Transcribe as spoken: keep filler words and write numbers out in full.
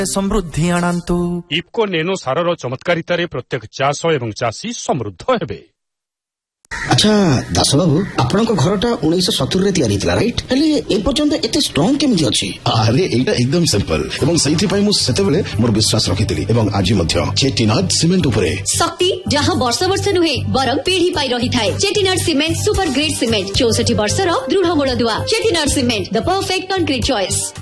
ସମୃଦ୍ଧି ଆଣନ୍ତୁ। ଇଫ୍କୋ ନେନୋ ସାରର ଚମତ୍କାରିତାରେ ପ୍ରତ୍ୟେକ ଚାଷ ଏବଂ ଚାଷୀ ସମୃଦ୍ଧ ହେବେ। ଆଚ୍ଛା ଦାସ ବାବୁ, ଆପଣଙ୍କ ଘରଟା ଉଣେଇଶହ ସତୁରିରେ ତିଆରି ହେଇଥିଲା ରାଇଟ୍? ହେଲେ ଏ ପର୍ଯ୍ୟନ୍ତ ଏତେ ଷ୍ଟ୍ରଙ୍ଗ କେମିତି ଅଛି? ଆରେ ଏଇଟା ଏକଦମ ସିମ୍ପଲ ଏବଂ ସେଇଥିପାଇଁ ମୁଁ ସେତେବେଳେ ମୋର ବିଶ୍ୱାସ ରଖିଥିଲି ଏବଂ ଆଜି ମଧ୍ୟ ଚେଟିନାଡ୍ ସିମେଣ୍ଟ ଉପରେ ଶକ୍ତି ଯାହା ବର୍ଷ ବର୍ଷ ନୁହେଁ ବରଂ ପିଢି ପାଇ ରହିଥାଏ। ଚେଟିନାଡ୍ ସିମେଣ୍ଟ ସୁପର ଗ୍ରେଡ୍ ସିମେଣ୍ଟ ଚଉଷଠି ବର୍ଷର ଦୃଢ ମୂଳଦୁଆ। ଚେଟିନାଡ୍ ସିମେଣ୍ଟ ଦ ପରଫେକ୍ଟ କଂକ୍ରିଟ୍ ଚଏସ୍।